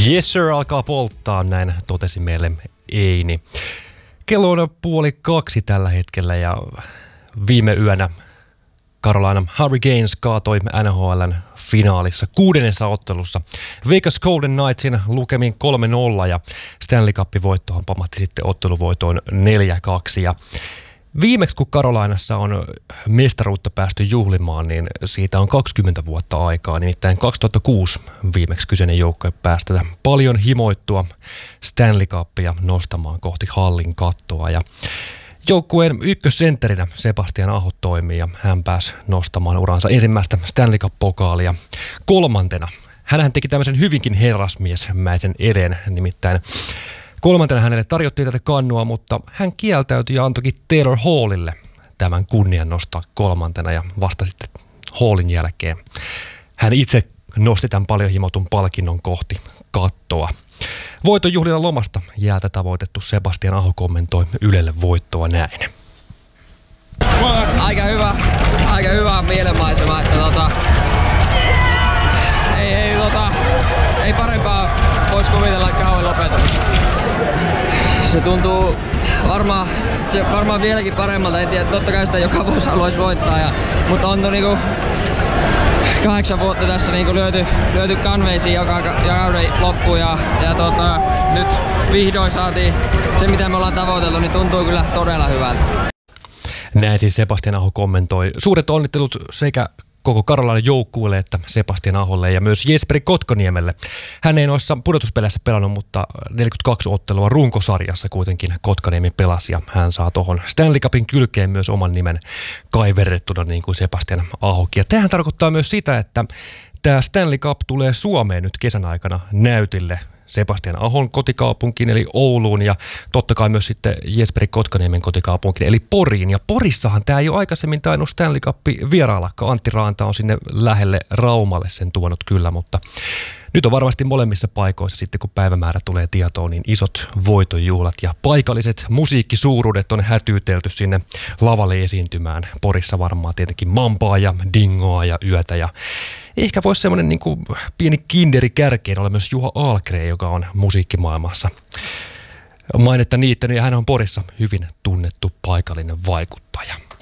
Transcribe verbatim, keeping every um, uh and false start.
Yes sir, alkaa polttaa, näin totesi meille Eini. Kello on puoli kaksi tällä hetkellä ja viime yönä Carolina Hurricanes kaatoi N H L:n finaalissa kuudennessa ottelussa Vegas Golden Knightsin lukemin kolme nolla ja Stanley Cup-voittohan pamahti sitten otteluvoitoon neljä kaksi. Ja viimeksi kun Carolinassa on mestaruutta päästy juhlimaan, niin siitä on kaksikymmentä vuotta aikaa. Nimittäin kaksituhattakuusi viimeksi kyseinen joukkue pääsi tätä paljon himoittua Stanley Cupia nostamaan kohti hallin kattoa. Ja joukkueen ykkössentterinä Sebastian Aho toimii ja hän pääsi nostamaan uransa ensimmäistä Stanley Cup-pokaalia kolmantena. Hänhän teki tämmöisen hyvinkin herrasmiesmäisen eden, nimittäin kolmantena hänelle tarjottiin tätä kannua, mutta hän kieltäytyi ja antoikin Taylor Hallille tämän kunnian nostaa kolmantena ja vasta sitten Hallin jälkeen hän itse nosti tämän paljon himotun palkinnon kohti kattoa. Voiton juhlilla lomasta jäätä tavoitettu Sebastian Aho kommentoi Ylelle voittoa näin. Aika hyvä, aika hyvä mielenmaisema, että tota, ei, ei, tota, ei parempaa voisi kuvitella kauan lopetamista. Se tuntuu varmaan, se varmaan vieläkin paremmalta, en tiedä, totta kai sitä joka vuosi haluaisi voittaa, ja, mutta on niinku kahdeksan vuotta tässä niinku lyöty, lyöty kanveisiin joka kauden loppuun ja, ja tota, nyt vihdoin saatiin se mitä me ollaan tavoiteltu, niin tuntuu kyllä todella hyvältä. Näin siis Sebastian Aho kommentoi. Suuret onnittelut sekä koko Carolinan joukkueelle että Sebastian Aholle ja myös Jesperi Kotkaniemelle. Hän ei noissa pudotuspeleissä pelannut, mutta neljäkymmentäkaksi ottelua runkosarjassa kuitenkin Kotkaniemi pelasi ja hän saa tuohon Stanley Cupin kylkeen myös oman nimen kaiverrettuna niin kuin Sebastian Ahokin. Ja tämähän tarkoittaa myös sitä, että tämä Stanley Cup tulee Suomeen nyt kesän aikana näytille Sebastian Ahon kotikaupunkiin eli Ouluun ja totta kai myös sitten Jesperi Kotkaniemen kotikaupunkiin eli Poriin. Ja Porissahan tämä ei ole aikaisemmin tainnut Stanley Cup vieraillakaan. Antti Raanta on sinne lähelle Raumalle sen tuonut kyllä, mutta nyt on varmasti molemmissa paikoissa sitten kun päivämäärä tulee tietoon, niin isot voitonjuhlat ja paikalliset musiikkisuuruudet on hätyytelty sinne lavalle esiintymään. Porissa varmaan tietenkin Mampaa ja Dingoa ja Yötä ja ehkä voisi semmoinen niin kuin pieni kinderi kärkeen olla myös Juha Ahlgren, joka on musiikkimaailmassa mainetta niittänyt ja hän on Porissa hyvin tunnettu paikallinen vaikuttaja.